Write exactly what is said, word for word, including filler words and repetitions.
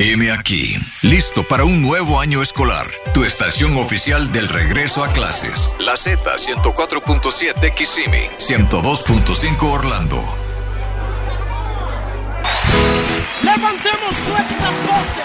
Heme aquí, listo para un nuevo año escolar. Tu estación oficial del regreso a clases. La Z ciento cuatro punto siete Kissimmee, ciento dos punto cinco Orlando. Levantemos nuestras voces.